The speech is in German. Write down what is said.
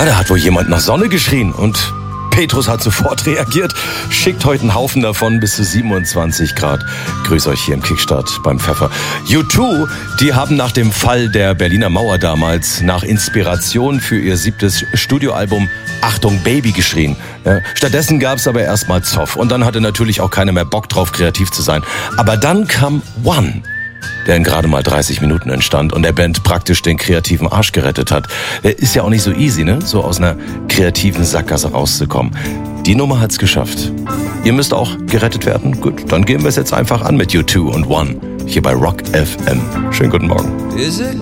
Ja, da hat wohl jemand nach Sonne geschrien und Petrus hat sofort reagiert, schickt heute einen Haufen davon bis zu 27 Grad. Grüß euch hier im Kickstart beim Pfeffer. U2, die haben nach dem Fall der Berliner Mauer damals nach Inspiration für ihr 7. Studioalbum Achtung Baby geschrien. Ja, stattdessen gab es aber erstmal Zoff und dann hatte natürlich auch keiner mehr Bock drauf, kreativ zu sein. Aber dann kam One, der in gerade mal 30 Minuten entstand und der Band praktisch den kreativen Arsch gerettet hat. Ist ja auch nicht so easy, ne? So aus einer kreativen Sackgasse rauszukommen. Die Nummer hat's geschafft. Ihr müsst auch gerettet werden? Gut, dann gehen wir es jetzt einfach an mit U2 und One hier bei Rock FM. Schönen guten Morgen.